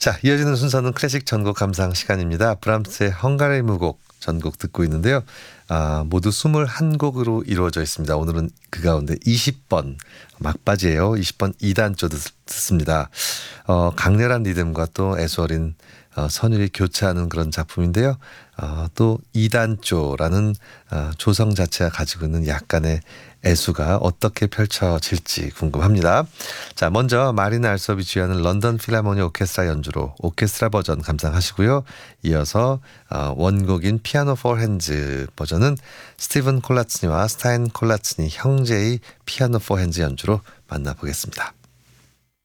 자, 이어지는 순서는 클래식 전곡 감상 시간입니다. 브람스의 헝가리 무곡 전곡 듣고 있는데요. 모두 21곡으로 이루어져 있습니다. 오늘은 그 가운데 20번 막바지예요. 20번 2단조 듣습니다. 강렬한 리듬과 또 애수어린 선율이 교차하는 그런 작품인데요. 또 2단조라는 조성 자체가 가지고 있는 약간의 애수가 어떻게 펼쳐질지 궁금합니다. 자, 먼저 마리나 알섭이 주연하는 런던 필하모니 오케스트라 연주로 오케스트라 버전 감상하시고요. 이어서 원곡인 피아노 포 핸즈 버전은 스티븐 콜라츠니와 스타인 콜라츠니 형제의 피아노 포 핸즈 연주로 만나보겠습니다.